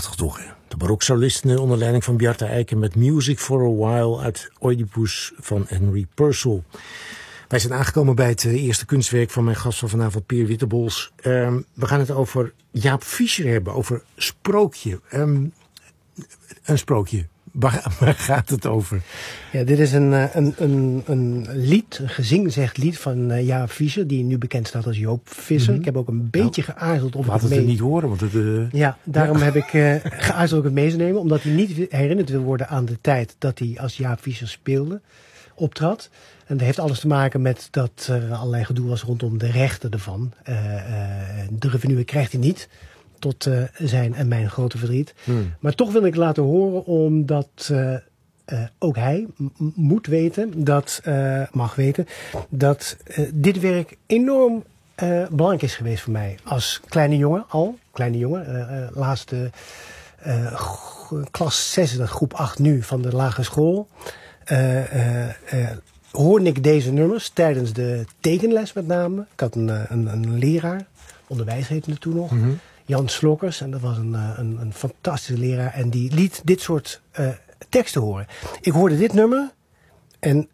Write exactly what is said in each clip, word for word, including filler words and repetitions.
Prachtig toch, hè? De baroksolisten onder leiding van Bjarte Eiken met Music for a While uit Oedipus van Henry Purcell. Wij zijn aangekomen bij het eerste kunstwerk van mijn gast van vanavond, Peer Wittebols. Um, we gaan het over Jaap Fischer hebben, over sprookje. Um, een sprookje. Waar, waar gaat het over? Ja, dit is een, een, een, een lied, een gezingzegd lied van uh, Jaap Fischer, die nu bekend staat als Joop Visser. Mm-hmm. Ik heb ook een beetje nou, geaarzeld of laat ik het mee... mee... niet horen, want het... Uh... Ja, daarom ja. heb ik uh, geaarzeld ook het mee te nemen, omdat hij niet herinnerd wil worden aan de tijd dat hij als Jaap Fischer speelde, optrad. En dat heeft alles te maken met dat er allerlei gedoe was rondom de rechten ervan. Uh, uh, de revenue krijgt hij niet. Tot uh, zijn en mijn grote verdriet. Hmm. Maar toch wil ik laten horen, omdat uh, uh, ook hij m- moet weten, dat uh, mag weten, dat uh, dit werk enorm uh, belangrijk is geweest voor mij. Als kleine jongen al, kleine jongen, uh, uh, laatste uh, g- klas zes, dat groep acht nu van de lagere school. Uh, uh, uh, hoorde ik deze nummers tijdens de tekenles met name. Ik had een, een, een leraar, onderwijs heette het toen nog. Mm-hmm. Jan Slokkers, en dat was een, een, een fantastische leraar. En die liet dit soort uh, teksten horen. Ik hoorde dit nummer en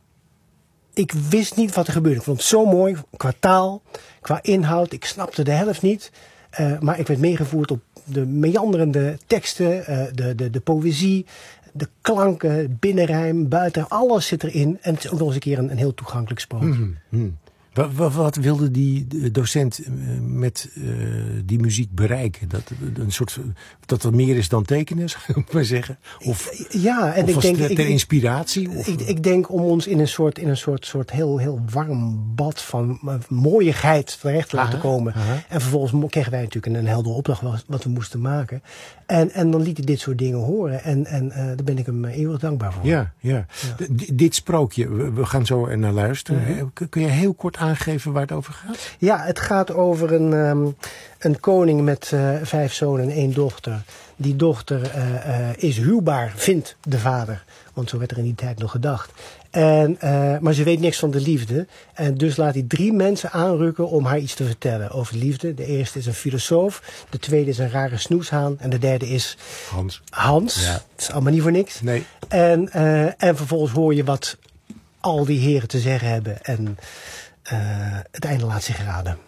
ik wist niet wat er gebeurde. Ik vond het zo mooi, qua taal, qua inhoud. Ik snapte de helft niet. Uh, maar ik werd meegevoerd op de meanderende teksten, uh, de, de, de poëzie, de klanken, binnenrijm, buiten. Alles zit erin. En het is ook nog eens een keer een, een heel toegankelijk sprookje. Mm, mm. Wat, wat, wat wilde die docent met uh, die muziek bereiken? Dat, een soort, dat er meer is dan tekenen, zou ik maar zeggen? Of, ja, en of ik denk, ter ik, inspiratie? Of? Ik, ik denk om ons in een soort, in een soort, soort heel, heel warm bad van uh, mooiigheid terecht te laten komen. Aha. En vervolgens kregen wij natuurlijk een, een heldere opdracht wat, wat we moesten maken. En, en dan liet hij dit soort dingen horen. En, en uh, daar ben ik hem eeuwig dankbaar voor. Ja, ja. ja. D- dit sprookje, we, we gaan zo er naar luisteren. Mm-hmm. Kun je heel kort aangeven waar het over gaat? Ja, het gaat over een, um, een koning met uh, vijf zonen en één dochter. Die dochter uh, uh, is huwbaar, vindt de vader. Want zo werd er in die tijd nog gedacht. En, uh, maar ze weet niks van de liefde. En dus laat hij drie mensen aanrukken om haar iets te vertellen over liefde. De eerste is een filosoof. De tweede is een rare snoeshaan. En de derde is Hans. Hans. Ja. Het is allemaal niet voor niks. Nee. En, uh, en vervolgens hoor je wat al die heren te zeggen hebben. En uh, het einde laat zich raden.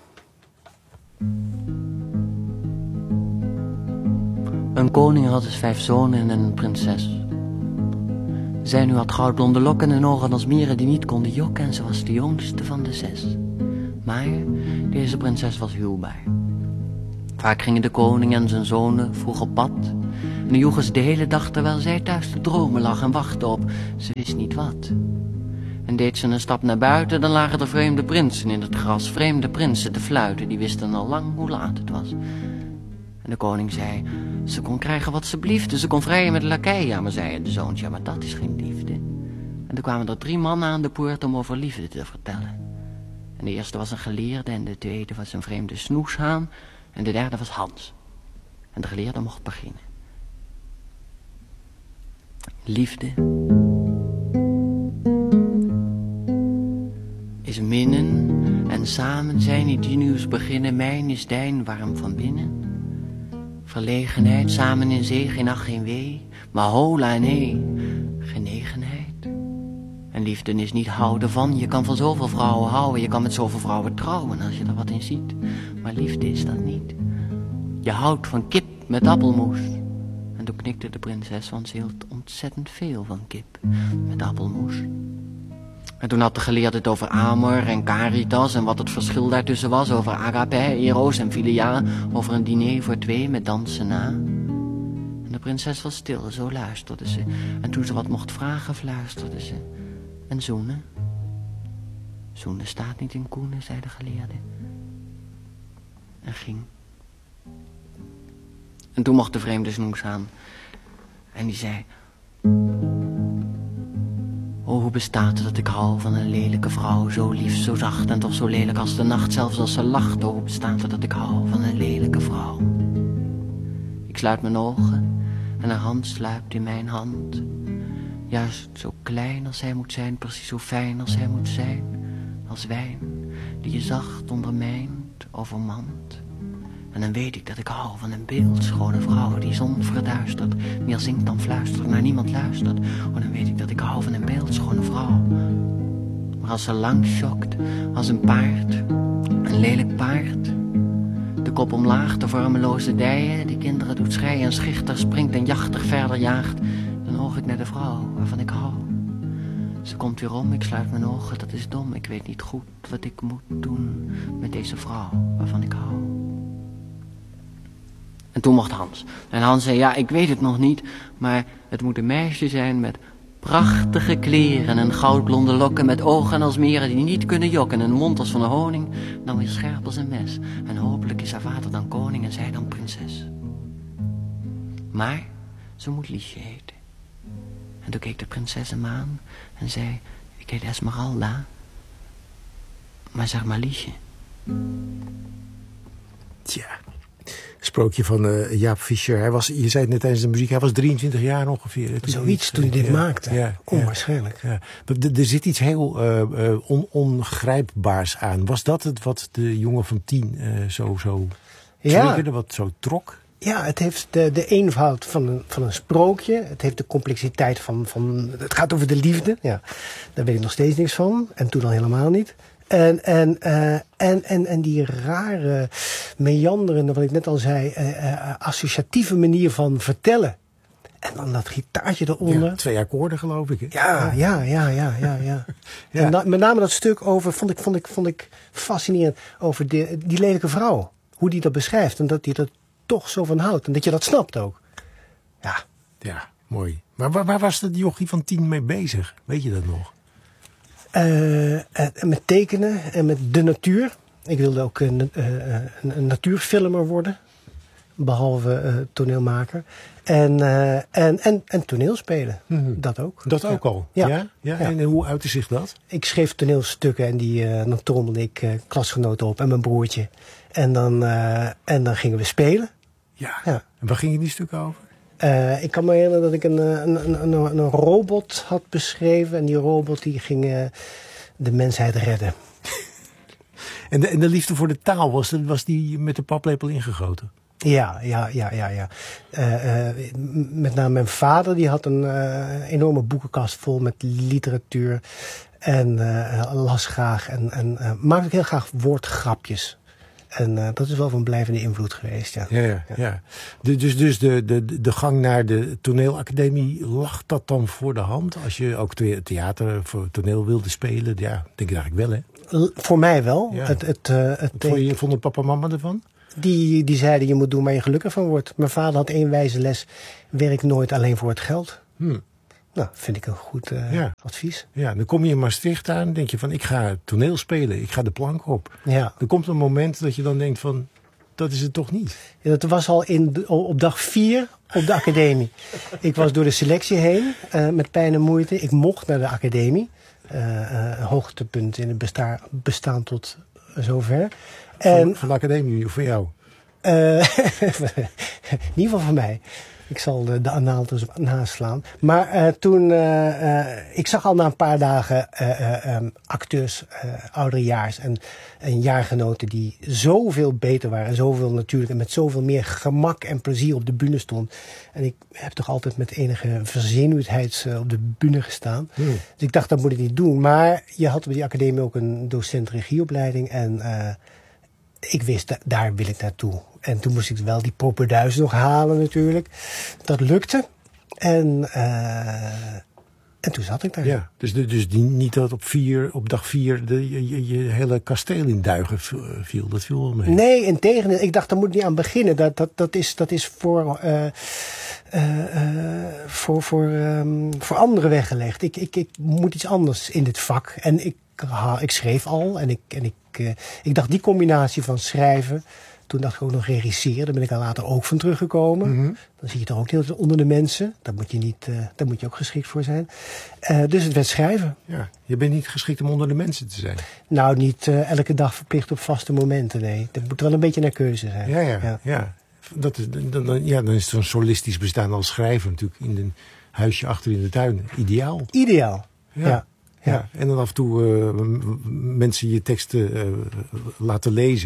Een koning had dus vijf zonen en een prinses. Zij nu had goudblonde lokken en ogen als mieren die niet konden jokken. En ze was de jongste van de zes. Maar deze prinses was huwbaar. Vaak gingen de koning en zijn zonen vroeg op pad. En dan joegen ze de hele dag terwijl zij thuis te dromen lag en wachtte op ze wist niet wat. En deed ze een stap naar buiten, dan lagen er vreemde prinsen in het gras. Vreemde prinsen te fluiten, die wisten al lang hoe laat het was. En de koning zei, ze kon krijgen wat ze bliefde. Ze kon vrijen met de lakei. Ja, maar zei de zoontje, ja, maar dat is geen liefde. En er kwamen er drie mannen aan de poort om over liefde te vertellen. En de eerste was een geleerde en de tweede was een vreemde snoeshaan. En de derde was Hans. En de geleerde mocht beginnen. Liefde is minnen en samen zijn die nieuws beginnen. Mijn is dijn warm van binnen. Verlegenheid, samen in zee, geen ach, geen wee. Maar hola, nee, genegenheid. En liefde is niet houden van. Je kan van zoveel vrouwen houden. Je kan met zoveel vrouwen trouwen als je er wat in ziet. Maar liefde is dat niet. Je houdt van kip met appelmoes. En toen knikte de prinses, want ze hield ontzettend veel van kip met appelmoes. En toen had de geleerde het over amor en caritas en wat het verschil daartussen was. Over agape, eros en philia. Over een diner voor twee met dansen na. En de prinses was stil, zo luisterde ze. En toen ze wat mocht vragen, fluisterde ze. En zoenen? Zoenen staat niet in koenen, zei de geleerde. En ging. En toen mocht de vreemde snoes aan. En die zei... Oh, hoe bestaat het dat ik hou van een lelijke vrouw, zo lief, zo zacht en toch zo lelijk als de nacht, zelfs als ze lacht. Oh, hoe bestaat het dat ik hou van een lelijke vrouw. Ik sluit mijn ogen en haar hand sluipt in mijn hand. Juist zo klein als zij moet zijn, precies zo fijn als zij moet zijn. Als wijn die je zacht ondermijnt, overmand. En dan weet ik dat ik hou van een beeldschone vrouw die zon verduistert, meer zingt dan fluistert, naar niemand luistert. Oh, dan weet ik dat ik hou van een beeldschone vrouw. Maar als ze lang schokt, als een paard, een lelijk paard, de kop omlaag, de vormeloze dijen, die kinderen doet schreien en schichter, springt en jachtig verder jaagt, dan oog ik naar de vrouw waarvan ik hou. Ze komt weer om, ik sluit mijn ogen, dat is dom, ik weet niet goed wat ik moet doen met deze vrouw waarvan ik hou. En toen mocht Hans. En Hans zei, ja, ik weet het nog niet, maar het moet een meisje zijn met prachtige kleren en goudblonde lokken, met ogen als meren die niet kunnen jokken, een mond als van een honing, dan weer scherp als een mes. En hopelijk is haar vader dan koning en zij dan prinses. Maar ze moet Liesje heten. En toen keek de prinses hem aan en zei, ik heet Esmeralda, maar zeg maar Liesje. Tja, sprookje van uh, Jaap Fischer. Hij was, je zei het net tijdens de muziek, hij was drieëntwintig jaar ongeveer. Toen Zoiets toen hij dit ja, maakte. Ja, onwaarschijnlijk. Ja, ja. Er, er zit iets heel uh, uh, on, ongrijpbaars aan. Was dat het wat de jongen van tien uh, zo, zo triggerde, ja. wat zo trok? Ja, het heeft de, de eenvoud van een, van een sprookje. Het heeft de complexiteit van, van... Het gaat over de liefde. Ja, daar weet ik nog steeds niks van. En toen al helemaal niet. En, en, uh, en, en, en die rare, meanderende, wat ik net al zei, uh, uh, associatieve manier van vertellen. En dan dat gitaartje eronder. Ja, twee akkoorden geloof ik. Hè? Ja, ja, ja, ja, ja, ja. Ja. En da, met name dat stuk over, vond ik, vond ik, vond ik fascinerend, over de, die lelijke vrouw. Hoe die dat beschrijft en dat hij er toch zo van houdt. En dat je dat snapt ook. Ja. Ja, mooi. Maar waar, waar was dat jochie van tien mee bezig? Weet je dat nog? Uh, uh, met tekenen en met de natuur. Ik wilde ook een, uh, een, een natuurfilmer worden. Behalve uh, toneelmaker. En, uh, en, en, en toneelspelen. Mm-hmm. Dat ook. Dat ook ja. al? Ja. Ja? Ja? Ja. En hoe uitte zich dat? Ik schreef toneelstukken en die, uh, dan trommelde ik uh, klasgenoten op en mijn broertje. En dan, uh, en dan gingen we spelen. Ja. Ja. En waar gingen die stukken over? Uh, ik kan me herinneren dat ik een, een, een, een, een robot had beschreven. En die robot die ging uh, de mensheid redden. En de, en de liefde voor de taal, was, was die met de paplepel ingegoten? Ja, ja, ja, ja. ja. Uh, uh, met name mijn vader, die had een uh, enorme boekenkast vol met literatuur. En uh, las graag en, en uh, maakte ook heel graag woordgrapjes. En uh, dat is wel van blijvende invloed geweest, ja. Ja, ja, ja. De, dus dus de, de, de gang naar de toneelacademie, lag dat dan voor de hand? Als je ook theater voor toneel wilde spelen, ja, denk ik eigenlijk wel, hè? L- voor mij wel. Ja. Het, het, uh, het, Wat vond je, vonden papa en mama ervan? Die, die zeiden, je moet doen waar je gelukkig van wordt. Mijn vader had één wijze les, werk nooit alleen voor het geld. Hmm. Nou, vind ik een goed uh, ja. advies. Ja, dan kom je in Maastricht aan en denk je van, ik ga toneel spelen, ik ga de plank op. Ja. Er komt een moment dat je dan denkt van, dat is het toch niet? Ja, dat was al in de, op dag vier op de academie. Ik was door de selectie heen, uh, met pijn en moeite. Ik mocht naar de academie. Uh, uh, hoogtepunt in het besta- bestaan tot zover. En, van, van de academie of van jou? Uh, in ieder geval van mij. Ik zal de, de anaalters naslaan. Maar uh, toen, uh, uh, ik zag al na een paar dagen uh, uh, um, acteurs, uh, ouderejaars en, en jaargenoten die zoveel beter waren. En zoveel natuurlijk en met zoveel meer gemak en plezier op de bühne stond. En ik heb toch altijd met enige verzenuwdheid uh, op de bühne gestaan. Hmm. Dus ik dacht, dat moet ik niet doen. Maar je had op die academie ook een docent regieopleiding. En uh, ik wist, da- daar wil ik naartoe. En toen moest ik wel die poppenduis nog halen natuurlijk. Dat lukte. En, uh, en toen zat ik daar. Ja, dus, dus die, niet dat op, vier, op dag vier de, je, je, je hele kasteel in duigen viel. Dat viel wel mee. Nee, integendeel. Ik dacht, daar moet ik niet aan beginnen. Dat, dat, dat, is, dat is voor, uh, uh, uh, voor, voor, um, voor anderen weggelegd. Ik, ik, ik moet iets anders in dit vak. En ik, ha, ik schreef al. En, ik, en ik, uh, ik dacht, die combinatie van schrijven... Toen dacht ik ook nog regisseren. Daar ben ik er later ook van teruggekomen. Mm-hmm. Dan zie je toch ook heel onder de mensen. Daar moet je, niet, uh, daar moet je ook geschikt voor zijn. Uh, dus het werd schrijven. Ja, je bent niet geschikt om onder de mensen te zijn. Nou, niet uh, elke dag verplicht op vaste momenten, nee. Dat moet wel een beetje naar keuze zijn. Ja, ja, ja. ja. Dat is, dan, ja dan is zo'n solistisch bestaan als schrijver natuurlijk in een huisje achter in de tuin. Ideaal. Ideaal, ja. ja. Ja, en dan af en toe uh, mensen je teksten uh, laten lezen.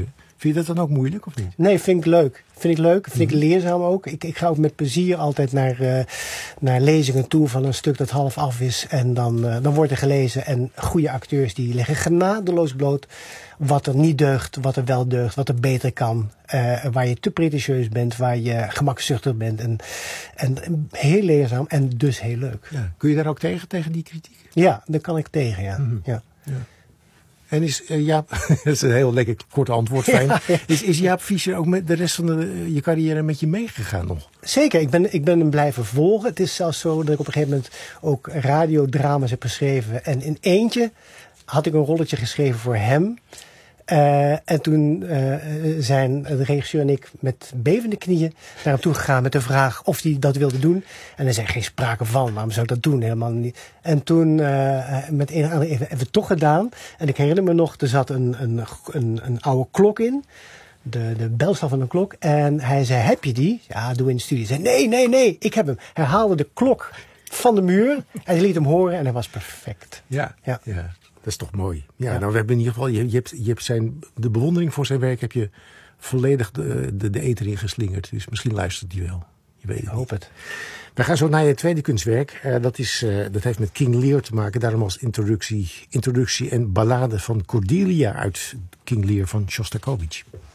Vind je dat dan ook moeilijk of niet? Nee, vind ik leuk. Vind ik leuk. Vind Mm-hmm. ik leerzaam ook. Ik, ik ga ook met plezier altijd naar, uh, naar lezingen toe van een stuk dat half af is. En dan, uh, dan wordt er gelezen. En goede acteurs die leggen genadeloos bloot wat er niet deugt, wat er wel deugt, wat er beter kan. Uh, waar je te pretentieus bent, waar je gemakzuchtig bent. En, en heel leerzaam en dus heel leuk. Ja. Kun je daar ook tegen, tegen die kritiek? Ja, daar kan ik tegen, ja. Mm-hmm. ja. Ja. En is uh, Jaap, dat is een heel lekker kort antwoord, fijn. Ja, ja. Is, is Jaap Visser ook met de rest van de, je carrière met je meegegaan nog? Zeker, ik ben, ik ben hem blijven volgen. Het is zelfs zo dat ik op een gegeven moment ook radiodrama's heb geschreven. En in eentje had ik een rolletje geschreven voor hem. Uh, en toen uh, zijn de regisseur en ik met bevende knieën naar hem toe gegaan met de vraag of hij dat wilde doen. En er zei geen sprake van, waarom zou ik dat doen? Helemaal niet. En toen uh, met een en ander even, hebben we het toch gedaan. En ik herinner me nog, er zat een, een, een, een oude klok in. De, de belslag van een klok. En hij zei, heb je die? Ja, doe in de studie. Hij zei, nee, nee, nee, ik heb hem. Hij haalde de klok van de muur en hij liet hem horen en hij was perfect. Ja, ja. ja. Dat is toch mooi. Ja, ja. nou, we hebben in ieder geval, je, je, hebt, je hebt zijn, de bewondering voor zijn werk heb je volledig de, de, de eter in geslingerd. Dus misschien luistert hij wel. Je weet het Ik hoop niet. het. We gaan zo naar je tweede kunstwerk. Uh, dat, is, uh, dat heeft met King Lear te maken. Daarom als introductie, introductie en ballade van Cordelia uit King Lear van Shostakovich.